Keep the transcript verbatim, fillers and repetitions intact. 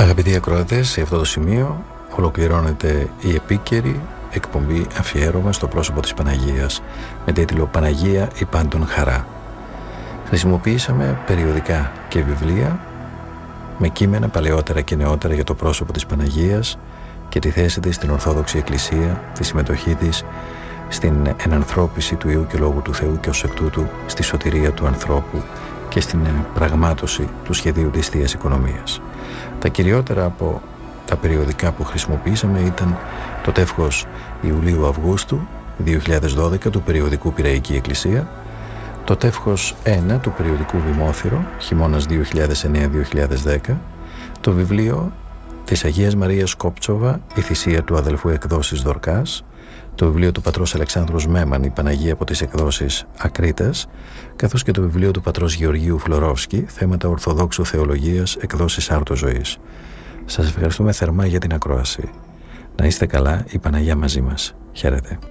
Αγαπητοί ακροατές, σε αυτό το σημείο ολοκληρώνεται η επίκαιρη εκπομπή αφιέρωμα στο πρόσωπο της Παναγίας με τίτλο «Παναγία η πάντων χαρά». Χρησιμοποιήσαμε περιοδικά και βιβλία με κείμενα παλαιότερα και νεότερα για το πρόσωπο της Παναγίας και τη θέση της στην Ορθόδοξη Εκκλησία, τη συμμετοχή της στην ενανθρώπιση του Υιού και Λόγου του Θεού και ως εκ τούτου στη σωτηρία του ανθρώπου και στην πραγμάτωση του σχεδίου της Θείας Οικονομίας. Τα κυριότερα από τα περιοδικά που χρησιμοποιήσαμε ήταν το τεύχος Ιουλίου-Αυγούστου δύο χιλιάδες δώδεκα του περιοδικού Πειραϊκή Εκκλησία, το τεύχος ένα του περιοδικού Δημόθυρο, χειμώνας δύο χιλιάδες εννέα δύο χιλιάδες δέκα, το βιβλίο της Αγίας Μαρίας Κόπτσοβα, η θυσία του αδελφού εκδόσεις Δορκάς, το βιβλίο του πατρός Αλεξάνδρου Μέμαν, η Παναγία από τις εκδόσεις Ακρίτας, καθώς και το βιβλίο του πατρός Γεωργίου Φλωρόφσκι, θέματα Ορθοδόξου Θεολογίας, εκδόσεις Άρτος Ζωής. Σας ευχαριστούμε θερμά για την ακρόαση. Να είστε καλά, η Παναγία μαζί μας. Χαίρετε.